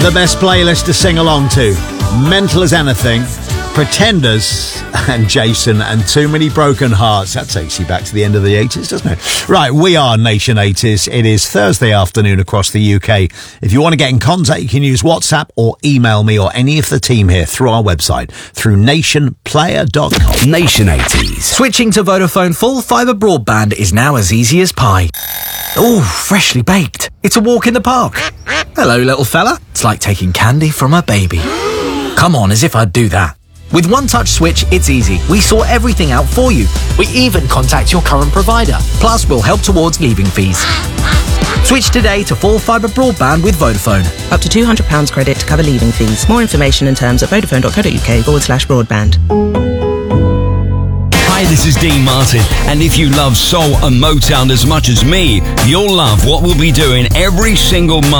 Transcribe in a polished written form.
The best playlist to sing along to. Mental as Anything, Pretenders, and Jason, and Too Many Broken Hearts. That takes you back to the end of the 80s, doesn't it? Right, we are Nation 80s. It is Thursday afternoon across the UK. If you want to get in contact, you can use WhatsApp or email me or any of the team here through our website, through nationplayer.com. Nation 80s. Switching to Vodafone full fibre broadband is now as easy as pie. Ooh, freshly baked. It's a walk in the park. Hello, little fella. It's like taking candy from a baby. Come on, as if I'd do that. With One Touch Switch, it's easy. We sort everything out for you. We even contact your current provider. Plus, we'll help towards leaving fees. Switch today to full fibre broadband with Vodafone. Up to £200 credit to cover leaving fees. More information and terms at vodafone.co.uk/broadband. Hi, this is Dean Martin, and if you love soul and Motown as much as me, you'll love what we'll be doing every single month.